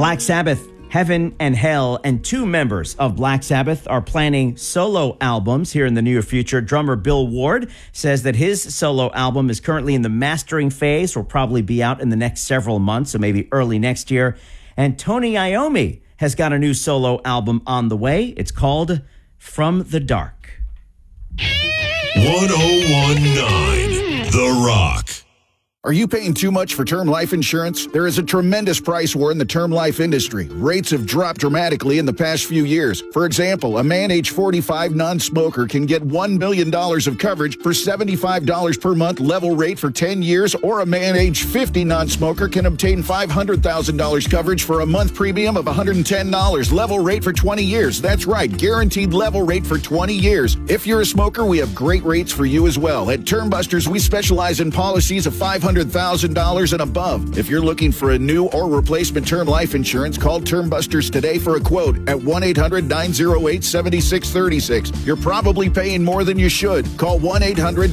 Black Sabbath, Heaven and Hell, and two members of Black Sabbath are planning solo albums here in the near future. Drummer Bill Ward says that his solo album is currently in the mastering phase, will probably be out in the next several months, so maybe early next year. And Tony Iommi has got a new solo album on the way. It's called From the Dark. 1019 The Rock. Are you paying too much for term life insurance? There is a tremendous price war in the term life industry. Rates have dropped dramatically in the past few years. For example, a man age 45 non-smoker can get $1 million of coverage for $75 per month level rate for 10 years, or a man age 50 non-smoker can obtain $500,000 coverage for a month premium of $110 level rate for 20 years. That's right, guaranteed level rate for 20 years. If you're a smoker, we have great rates for you as well. At Term Busters, we specialize in policies of $500,000 and above. If you're looking for a new or replacement term life insurance, call Term Busters today for a quote at 1-800-908-7636. You're probably paying more than you should. Call 1-800